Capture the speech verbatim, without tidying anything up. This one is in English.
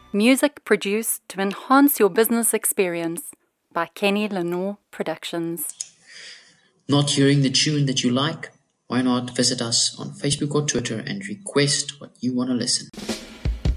Music produced to enhance your business experience by Kenny Lenore Productions. Not hearing the tune that you like? Why not visit us on Facebook or Twitter and request what you want to listen?